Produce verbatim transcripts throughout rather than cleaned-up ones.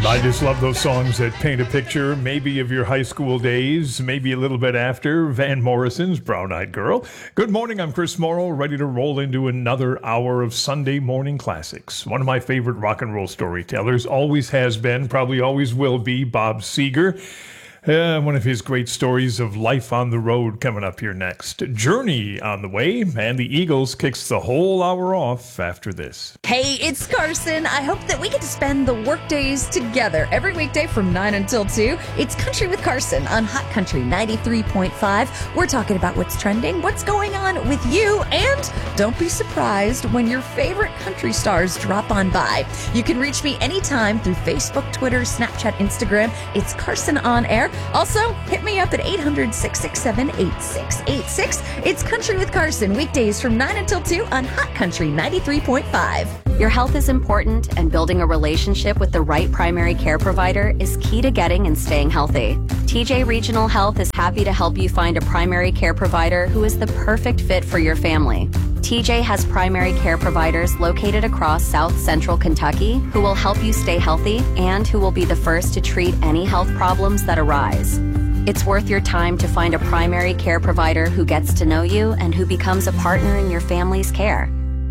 I just love those songs that paint a picture, maybe of your high school days, maybe a little bit after. Van Morrison's Brown Eyed Girl. Good morning, I'm Chris Morrow, ready to roll into another hour of Sunday morning classics. One of my favorite rock and roll storytellers, always has been, probably always will be, Bob Seger. Uh, one of his great stories of life on the road coming up here next. Journey on the way, and the Eagles kicks the whole hour off after this. Hey, it's Carson. I hope that we get to spend the work days together every weekday from nine until two. It's Country with Carson on Hot Country ninety-three point five. We're talking about what's trending, what's going on with you, and don't be surprised when your favorite country stars drop on by. You can reach me anytime through Facebook, Twitter, Snapchat, Instagram. It's Carson on Air. Also, hit me up at eight hundred, six six seven, eight six eight six. It's Country with Carson, weekdays from nine until two on Hot Country ninety-three point five. Your health is important, and building a relationship with the right primary care provider is key to getting and staying healthy. T J Regional Health is happy to help you find a primary care provider who is the perfect fit for your family. T J has primary care providers located across South Central Kentucky who will help you stay healthy and who will be the first to treat any health problems that arise. It's worth your time to find a primary care provider who gets to know you and who becomes a partner in your family's care.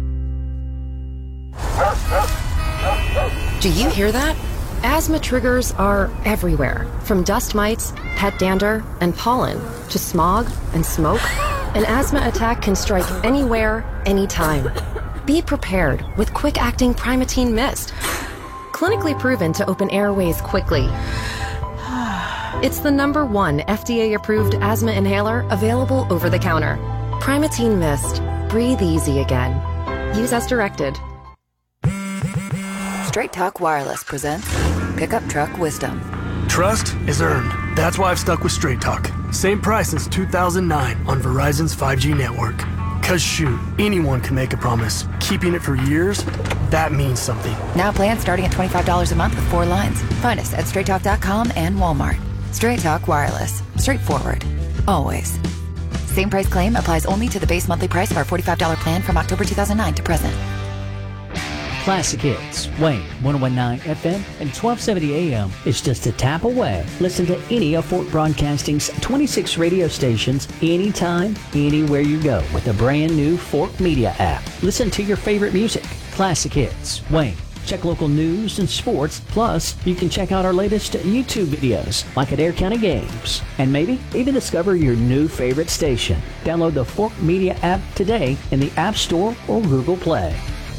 Do you hear that? Asthma triggers are everywhere, from dust mites, pet dander, and pollen, to smog and smoke. An asthma attack can strike anywhere, anytime. Be prepared with quick-acting Primatene Mist. Clinically proven to open airways quickly. It's the number one F D A-approved asthma inhaler available over the counter. Primatene Mist. Breathe easy again. Use as directed. Straight Talk Wireless presents Pickup Truck Wisdom. Trust is earned. That's why I've stuck with Straight Talk. Same price since two thousand nine on Verizon's five G network. Cause shoot, anyone can make a promise. Keeping it for years, that means something. Now plans starting at twenty-five dollars a month with four lines. Find us at straight talk dot com and Walmart. Straight Talk Wireless. Straightforward. Always. Same price claim applies only to the base monthly price of our forty-five dollars plan from October two thousand nine to present. Classic Hits, Wayne, ten nineteen F M and twelve seventy A M is just a tap away. Listen to any of Fort Broadcasting's twenty-six radio stations anytime, anywhere you go with the brand new Fort Media app. Listen to your favorite music. Classic Hits, Wayne. Check local news and sports. Plus, you can check out our latest YouTube videos, like at Air County Games. And maybe even discover your new favorite station. Download the Fort Media app today in the App Store or Google Play.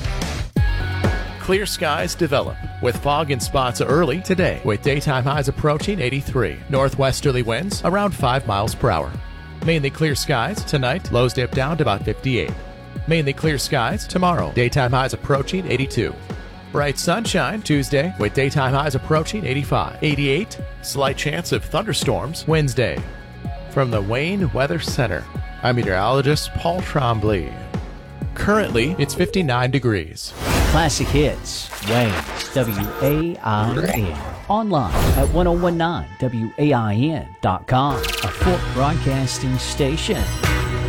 Clear skies develop with fog in spots early today with daytime highs approaching eighty-three. Northwesterly winds around five miles per hour. Mainly clear skies tonight. Lows dip down to about fifty-eight. Mainly clear skies tomorrow. Daytime highs approaching eighty-two. Bright sunshine Tuesday with daytime highs approaching eighty-five. eighty-eight. Slight chance of thunderstorms Wednesday. From the Wayne Weather Center, I'm meteorologist Paul Trombley. Currently, it's fifty-nine degrees. Classic Hits, Wayne, W A I N. Online at ten nineteen W A I N dot com, a Fort Broadcasting station.